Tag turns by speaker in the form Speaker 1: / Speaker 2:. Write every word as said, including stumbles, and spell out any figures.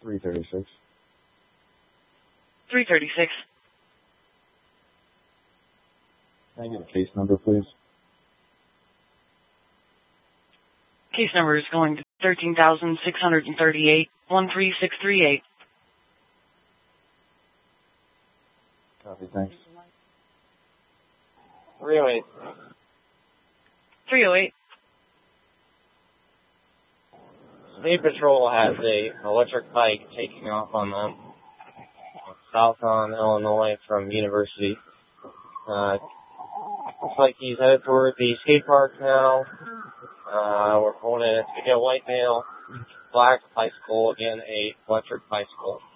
Speaker 1: three thirty-six.
Speaker 2: three thirty-six.
Speaker 1: Can I get a case number, please?
Speaker 2: Case number is going to thirteen thousand six hundred thirty-eight, one three six three eight.
Speaker 1: Copy, thanks.
Speaker 3: three oh eight.
Speaker 2: three oh eight.
Speaker 3: State Patrol has a electric bike taking off on them south on Illinois from University. Uh, looks like he's headed toward the skate park now. Uh, we're holding it to get a white male, black bicycle, again a electric bicycle.